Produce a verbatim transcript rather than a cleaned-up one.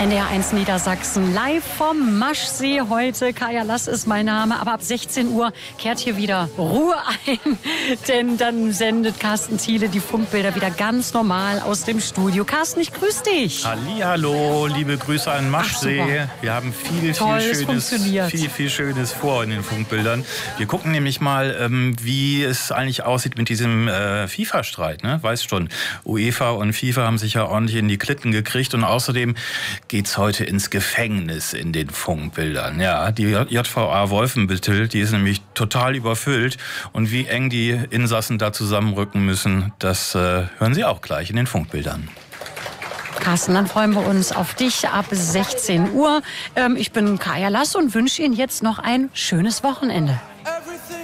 N D R eins Niedersachsen, live vom Maschsee heute. Kaya Lass ist mein Name, aber ab sechzehn Uhr kehrt hier wieder Ruhe ein, denn dann sendet Carsten Thiele die Funkbilder wieder ganz normal aus dem Studio. Carsten, ich grüße dich. Hallihallo, liebe Grüße an Maschsee. Ach, wir haben viel, Toll, viel Schönes, viel, viel Schönes vor in den Funkbildern. Wir gucken nämlich mal, ähm, wie es eigentlich aussieht mit diesem äh, FIFA-Streit. Ne? Weißt schon, UEFA und FIFA haben sich ja ordentlich in die Klitten gekriegt und außerdem geht's heute ins Gefängnis in den Funkbildern. Ja, die J V A Wolfenbüttel, die ist nämlich total überfüllt und wie eng die Insassen da zusammenrücken müssen, das äh, hören Sie auch gleich in den Funkbildern. Carsten, dann freuen wir uns auf dich ab sechzehn Uhr. Ähm, ich bin Kaya Lass und wünsche Ihnen jetzt noch ein schönes Wochenende.